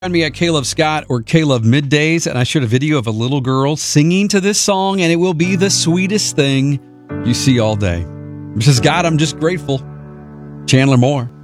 Find me at Caleb Scott or Caleb Middays, and I shared a video of a little girl singing to this song, and it will be the sweetest thing you see all day. Mrs. God, I'm just grateful. Chandler Moore.